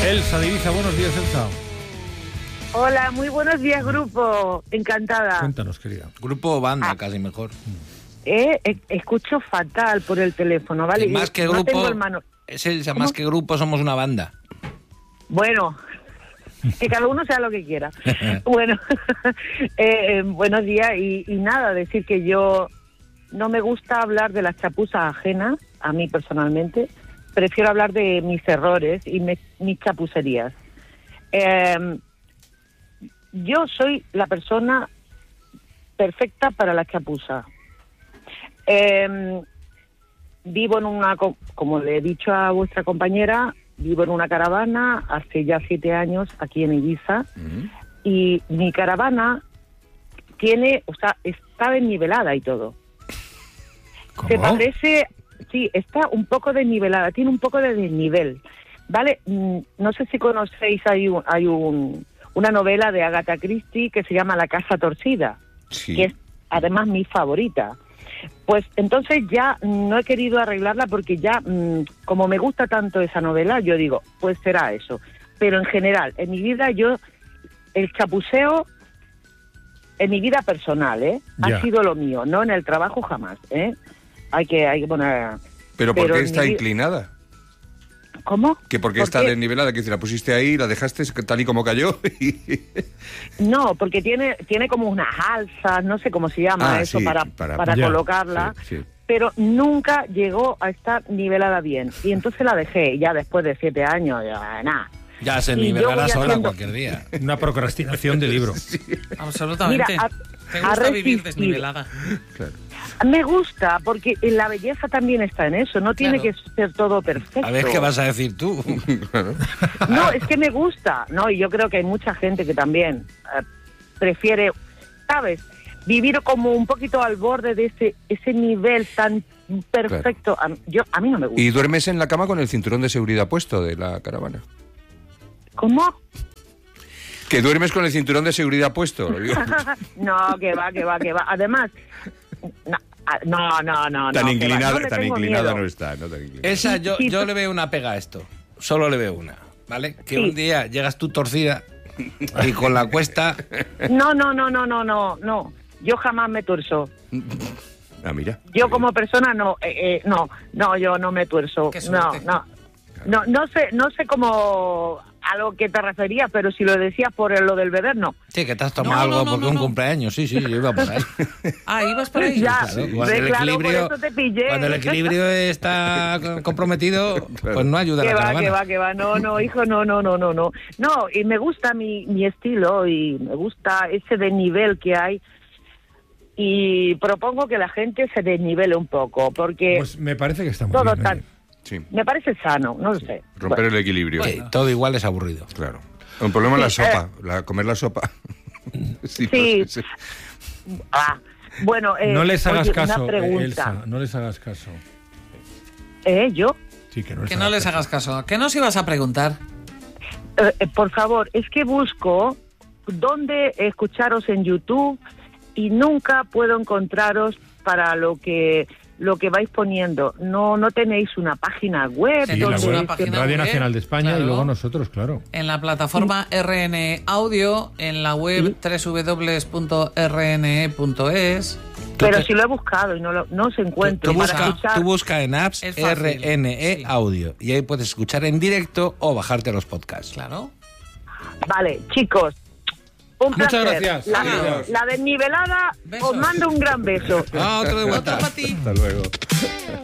Elsa de Ibiza, buenos días, Elsa. Hola, muy buenos días, grupo. Encantada. Cuéntanos, querida. Grupo o banda, casi mejor. Escucho fatal por el teléfono, ¿vale? Y más que no grupo, tengo el mano... es Elsa, más que grupo somos una banda. Bueno, que cada uno sea lo que quiera. Bueno, buenos días y nada, decir que yo no me gusta hablar de las chapuzas ajenas, a mí personalmente. Prefiero hablar de mis errores y mis chapucerías. Yo soy la persona perfecta para la chapuza. Vivo en una, como le he dicho a vuestra compañera, vivo en una caravana hace ya 7 años aquí en Ibiza. Y mi caravana está desnivelada y todo. ¿Cómo? Se parece, sí, está un poco desnivelada, tiene un poco de desnivel, ¿vale? No sé si conocéis, hay una novela de Agatha Christie que se llama La casa torcida, Sí. que es además mi favorita. Pues entonces ya no he querido arreglarla porque ya, como me gusta tanto esa novela, yo digo, pues será eso. Pero en general, en mi vida el chapuceo, en mi vida personal, Ya. ha sido lo mío, no en el trabajo jamás, Hay que poner... ¿Pero por qué en está mi vida- inclinada? ¿Cómo? ¿Que por qué ¿Por está qué? desnivelada? Que si la pusiste ahí, la dejaste tal y como cayó. No, porque tiene como unas alzas, no sé cómo se llama eso, sí, para Ya, colocarla, sí. pero nunca llegó a estar nivelada bien. Y entonces la dejé, ya después de 7 años, ya nada. Ya se Y yo nivelará voy sola haciendo- cualquier día. Una procrastinación de libro. Absolutamente. Mira, ¿Te ha gusta vivir resistido. desnivelada? Claro. Me gusta, porque la belleza también está en eso, no tiene Claro. que ser todo perfecto. A ver qué vas a decir tú. No, es que me gusta, ¿no? Y yo creo que hay mucha gente que también prefiere, ¿sabes? Vivir como un poquito al borde de ese nivel tan perfecto. A mí no me gusta. ¿Y duermes en la cama con el cinturón de seguridad puesto de la caravana? ¿Cómo? ¿Que duermes con el cinturón de seguridad puesto? Lo digo. No, que va. Además, no. Tan que va, inclinada, no le tan tengo inclinada miedo. no está, no tan inclinada. Esa, yo Sí, le veo una pega a esto. Solo le veo una, ¿vale? Que Sí. un día llegas tú torcida y con la cuesta... No. Yo jamás me tuerzo. Ah, mira. Yo como persona no, yo no me tuerzo. Qué No, suerte. no sé cómo a lo que te referías, pero si lo decías por lo del beber, no. Sí, que te has tomado No, algo no, porque no, un no. cumpleaños. Sí, yo iba por ahí. Ah, ibas por ahí. Ya, Claro, por eso te pillé. cuando el equilibrio está comprometido, pues no ayuda a la caravana. Que va, no, hijo, no. No, y me gusta mi estilo y me gusta ese desnivel que hay y propongo que la gente se desnivele un poco, porque Pues me parece que está muy todo bien. tan... oye. Sí. Me parece sano, no lo sé. Romper el equilibrio. Sí, todo igual es aburrido. Claro. Un problema es la Sí, sopa, comer la sopa. Sí. Sí. Bueno, No les hagas oye, caso, una pregunta. Elsa, no les hagas caso. ¿Yo? Sí, que Que no les hagas caso. ¿Qué nos ibas a preguntar? Por favor, es que busco dónde escucharos en YouTube y nunca puedo encontraros para lo que vais poniendo. No tenéis una página web. Sí, donde la web. esté- Página Radio web, Nacional de España claro. y luego nosotros, claro. En la plataforma RN Audio, en la web www.rne.es. Pero si lo he buscado y no se encuentra. Tú para busca, escuchar. en apps Es fácil, RNE sí. Audio y ahí puedes escuchar en directo o bajarte los podcasts. Claro. Vale, chicos. Un Muchas placer. gracias. La Adiós. desnivelada, Besos. os mando un gran beso. Ah, otro de Otro vuelta. para ti. Hasta luego.